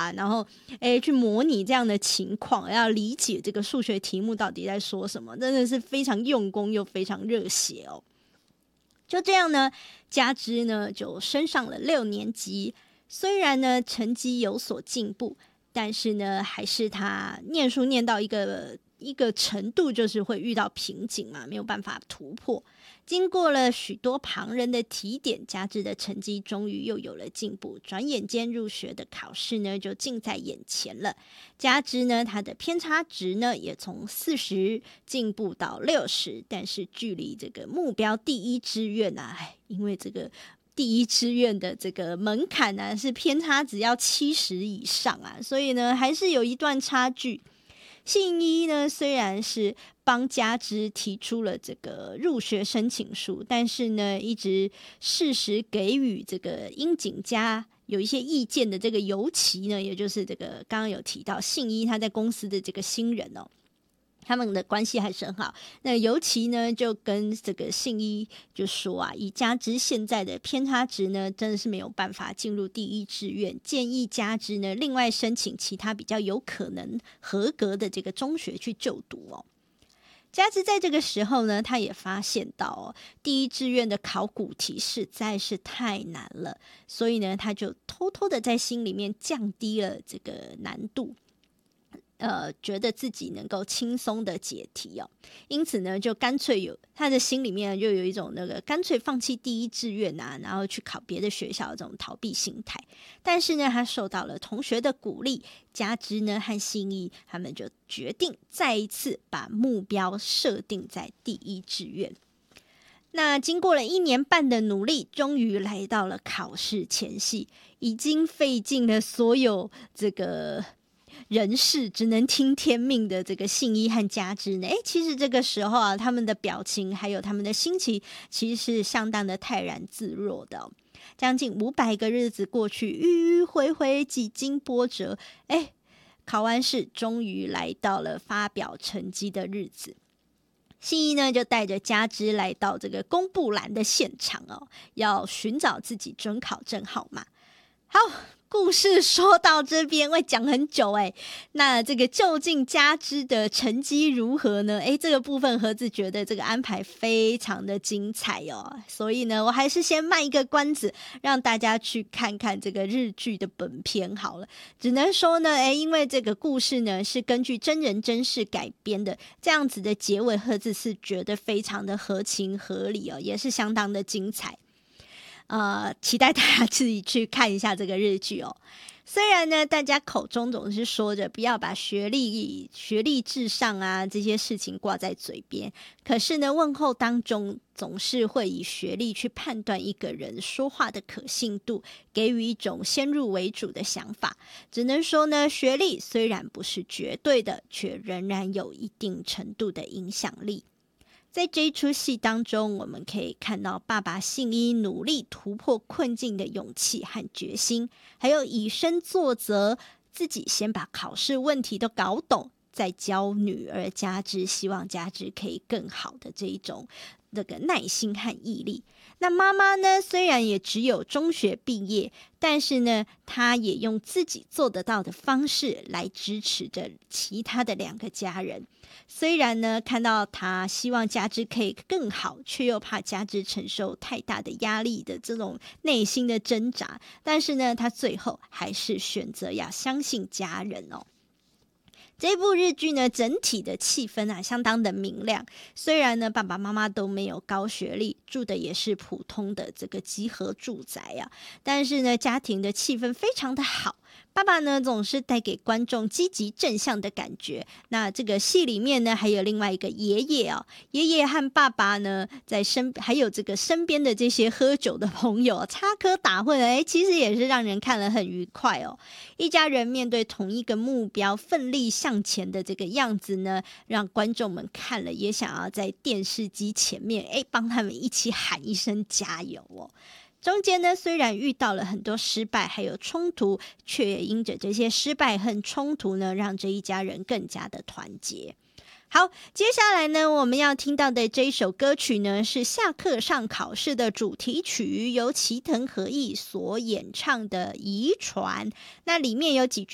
啊，然后去模拟这样的情况，要理解这个数学题目到底在说什么，真的是非常用功又非常热血哦。就这样呢，加之呢就升上了6年级，虽然呢成绩有所进步，但是呢还是他念书念到一个程度，就是会遇到瓶颈嘛，没有办法突破。经过了许多旁人的提点，加之的成绩终于又有了进步。转眼间入学的考试呢就近在眼前了。加之呢他的偏差值呢也从40进步到60，但是距离这个目标第一志愿啊，因为这个第一志愿的这个门槛啊是偏差值要70以上啊，所以呢还是有一段差距。信一呢虽然是帮加之提出了这个入学申请书，但是呢一直适时给予这个樱井家有一些意见的这个尤其呢，也就是这个刚刚有提到信一他在公司的这个新人哦，他们的关系还是很好。那尤其呢就跟这个信一就说啊，以加之现在的偏差值呢真的是没有办法进入第一志愿，建议加之呢另外申请其他比较有可能合格的这个中学去就读哦。加之在这个时候呢，他也发现到第一志愿的考古题实在是太难了，所以呢他就偷偷的在心里面降低了这个难度，觉得自己能够轻松的解题哦，因此呢，就干脆他的心里面就有一种那个干脆放弃第一志愿啊，然后去考别的学校的这种逃避心态。但是呢，他受到了同学的鼓励，加之呢和信一他们就决定再一次把目标设定在第一志愿。那经过了1年半的努力，终于来到了考试前夕，已经费尽了所有这个人事，只能听天命的这个信一和加之呢，其实这个时候啊，他们的表情还有他们的心情其实是相当的泰然自若的将近500个日子过去，迂迂回回，几经波折，考完试终于来到了发表成绩的日子。信一呢就带着加之来到这个公布栏的现场要寻找自己准考证号码。好，故事说到这边会讲很久那这个究竟加之的成绩如何呢？这个部分盒子觉得这个安排非常的精彩所以呢我还是先卖一个关子，让大家去看看这个日剧的本片好了。只能说呢因为这个故事呢是根据真人真事改编的，这样子的结尾盒子是觉得非常的合情合理也是相当的精彩。期待大家自己去看一下这个日剧虽然呢大家口中总是说着不要把学历至上啊这些事情挂在嘴边，可是呢问候当中总是会以学历去判断一个人说话的可信度，给予一种先入为主的想法。只能说呢学历虽然不是绝对的，却仍然有一定程度的影响力。在这一出戏当中，我们可以看到爸爸信一努力突破困境的勇气和决心，还有以身作则，自己先把考试问题都搞懂，再教女儿加之，希望加之可以更好的这一种那个耐心和毅力。那妈妈呢，虽然也只有中学毕业，但是呢她也用自己做得到的方式来支持着其他的2个家人。虽然呢看到她希望加之可以更好，却又怕加之承受太大的压力的这种内心的挣扎，但是呢她最后还是选择要相信家人这部日剧呢整体的气氛相当的明亮，虽然呢爸爸妈妈都没有高学历，住的也是普通的这个集合住宅但是呢家庭的气氛非常的好，爸爸呢总是带给观众积极正向的感觉。那这个戏里面呢还有另外一个爷爷爷爷和爸爸呢还有这个身边的这些喝酒的朋友插科打诨其实也是让人看了很愉快一家人面对同一个目标奋力向前的这个样子呢，让观众们看了也想要在电视机前面帮他们一起喊一声加油中间呢虽然遇到了很多失败还有冲突，却也因着这些失败和冲突呢，让这一家人更加的团结。好，接下来呢我们要听到的这一首歌曲呢是下课上考试的主题曲，由齐藤和义所演唱的《遗传》。那里面有几句